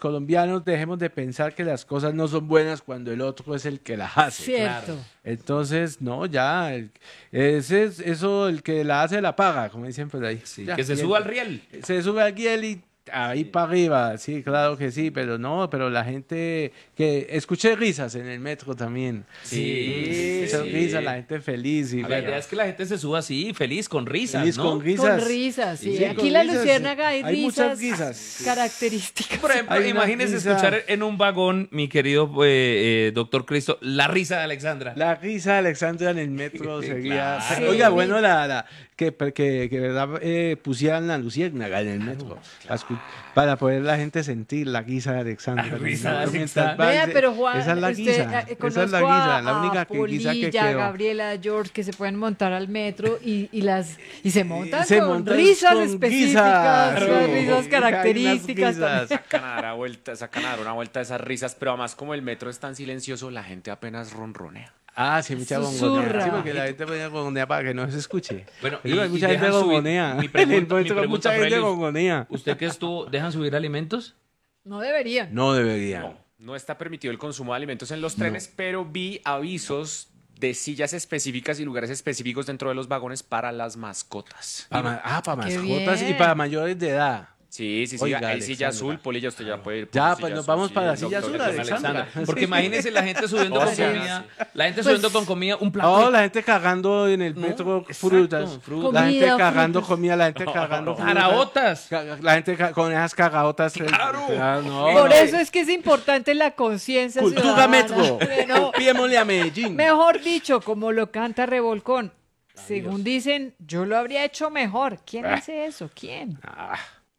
colombianos dejemos de pensar que las cosas no son buenas cuando el otro es el que las hace. Cierto. Entonces, no, ya, eso el que la hace la paga, como dicen por ahí. Sí, Ya, que se bien. suba al riel. Se sube al riel y ahí para arriba, sí, claro que sí, pero no, pero la gente que escuché risas en el metro también. Sí, son sí. risas, la gente feliz y La bueno, idea es que la gente se suba así, feliz, con risas, feliz ¿no? con risas. Con risas, sí. Sí, Aquí con la risas. luciérnaga hay muchas risas risas. características. Por ejemplo, Hay una imagínese risa. escuchar en un vagón, mi querido doctor Cristo, la risa de Alexandra. La risa de Alexandra en el metro sería... Claro. Oiga, Sí. bueno, que verdad pusieran la luciérnaga en el metro para poder la gente sentir la risa de Alexandra. La risa de Mientras Alexandra. va, Vea, pero Juan, esa es la usted, guisa, esa conozco es la guisa, la a única guisa que Polilla, quedó. Gabriela, George, que se pueden montar al metro y se montan Se con montan risas con específicas, guisas, con sí. risas Hay características. unas risas. Sacan a dar una vuelta de esas risas, pero además como el metro es tan silensioso, la gente apenas ronronea. Ah, sí, mucha Susurra. gongonea. Sí, porque la gente ponía gongonea para que no se escuche. Bueno, Digo, hay y mucha gente dejan subir- gongonea. mi En pregunta- el mi metro pregunta, mucha gente Aurelius, gongonea. ¿Usted que estuvo, dejan subir alimentos? No deberían. No debería. No está permitido el consumo de alimentos en los trenes, pero vi avisos de sillas específicas y lugares específicos dentro de los vagones para las mascotas. Para Qué mascotas y bien. para mayores de edad. Sí, Oiga, hay silla Alexandra. azul, Polilla, usted ya puede ir. por Ya, su pues silla nos azul, vamos para la el silla doctor azul, de Alexandra. Alexandra. Porque imagínese la gente subiendo O con sea, comida. La gente Pues- subiendo con comida, un plato. Oh, de la gente cagando en el metro exacto, frutas. frutas. La gente Comida, cagando frutas. comida, la gente cagando frutas. Caraotas. La gente con esas cagaotas. Claro. No, Por no. eso es que es importante la conciencia Cultura ciudadana. Metro. No, Copiémosle a Medellín. mejor dicho, como lo canta Revolcón. Según dicen, yo lo habría hecho mejor. ¿Quién hace eso? ¿Quién? Ah,